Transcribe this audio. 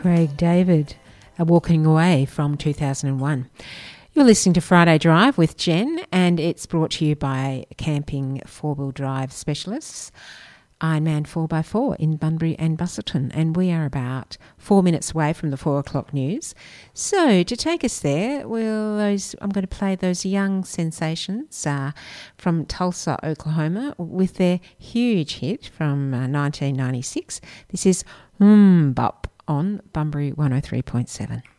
Craig David, Walking Away from 2001. You're listening to Friday Drive with Jen, and it's brought to you by Camping 4-Wheel Drive Specialists, Ironman 4x4 in Bunbury and Busselton, and we are about 4 minutes away from the 4 o'clock news. So to take us there, I'm going to play those young sensations from Tulsa, Oklahoma, with their huge hit from 1996. This is Bop on Bunbury 103.7.